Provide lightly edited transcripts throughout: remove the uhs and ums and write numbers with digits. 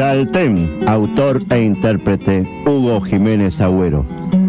Chaltén, autor e intérprete Hugo Jiménez Agüero.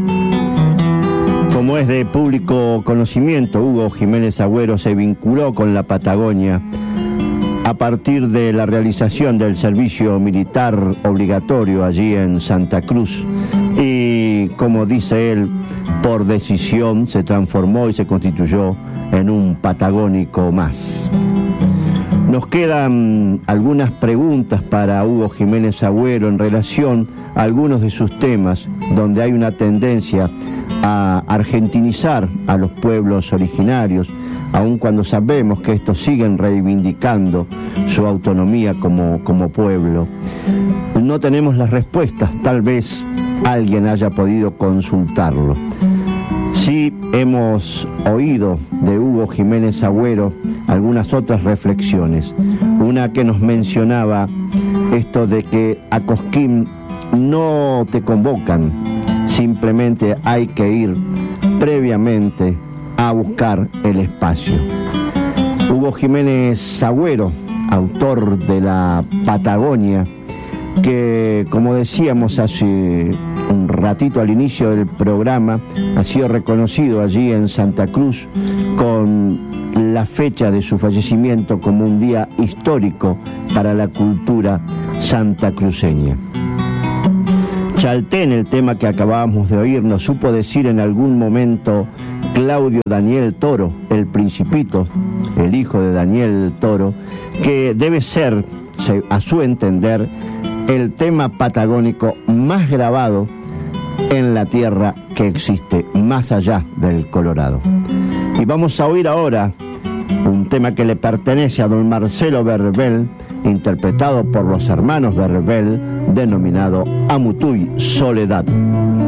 Como es de público conocimiento, Hugo Jiménez Agüero se vinculó con la Patagonia a partir de la realización del servicio militar obligatorio allí en Santa Cruz y, como dice él, por decisión se transformó y se constituyó en un patagónico más. Nos quedan algunas preguntas para Hugo Jiménez Agüero en relación a algunos de sus temas donde hay una tendencia a argentinizar a los pueblos originarios, aun cuando sabemos que estos siguen reivindicando su autonomía como pueblo. No tenemos las respuestas, tal vez alguien haya podido consultarlo. Sí hemos oído de Hugo Jiménez Agüero algunas otras reflexiones. Una que nos mencionaba esto de que a Cosquín no te convocan, simplemente hay que ir previamente a buscar el espacio. Hugo Jiménez Agüero, autor de La Patagonia, que, como decíamos hace un ratito al inicio del programa, ha sido reconocido allí en Santa Cruz con la fecha de su fallecimiento como un día histórico para la cultura santacruceña. Chaltén, el tema que acabábamos de oír, nos supo decir en algún momento Claudio Daniel Toro, el Principito, el hijo de Daniel Toro, que debe ser, a su entender, el tema patagónico más grabado en la tierra que existe, más allá del Colorado. Y vamos a oír ahora un tema que le pertenece a don Marcelo Berbel, interpretado por los hermanos Berbel, denominado Amutuy Soledad.